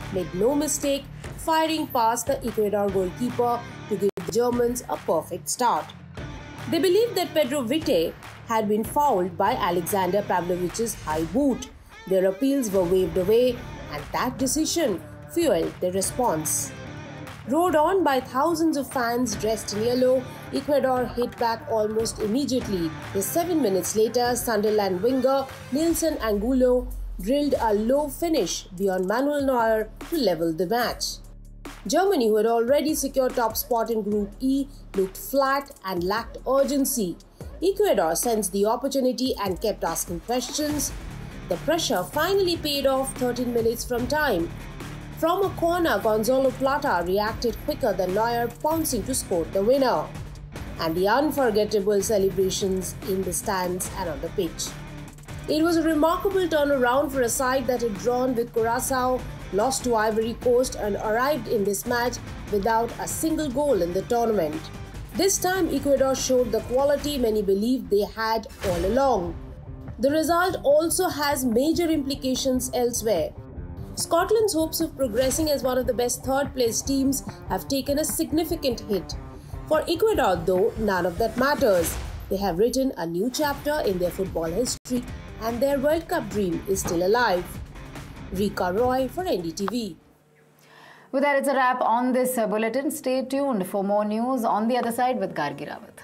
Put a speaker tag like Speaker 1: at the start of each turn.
Speaker 1: made no mistake, firing past the Ecuador goalkeeper to give the Germans a perfect start. They believed that Pedro Vite had been fouled by Alexander Pavlovic's high boot. Their appeals were waved away, and that decision fueled the response. Rowed on by thousands of fans dressed in yellow, Ecuador hit back almost immediately. Just 7 minutes later, Sunderland winger Nilson Angulo drilled a low finish beyond Manuel Neuer to level the match. Germany, who had already secured top spot in Group E, looked flat and lacked urgency. Ecuador sensed the opportunity and kept asking questions. The pressure finally paid off 13 minutes from time. From a corner, Gonzalo Plata reacted quicker than Neuer, pouncing to score the winner. And the unforgettable celebrations in the stands and on the pitch. It was a remarkable turnaround for a side that had drawn with Curaçao, lost to Ivory Coast and arrived in this match without a single goal in the tournament. This time, Ecuador showed the quality many believed they had all along. The result also has major implications elsewhere. Scotland's hopes of progressing as one of the best third-place teams have taken a significant hit. For Ecuador, though, none of that matters. They have written a new chapter in their football history and their World Cup dream is still alive. Rika Roy for NDTV.
Speaker 2: With that, it's a wrap on this bulletin. Stay tuned for more news on the other side with Gargi Rawat.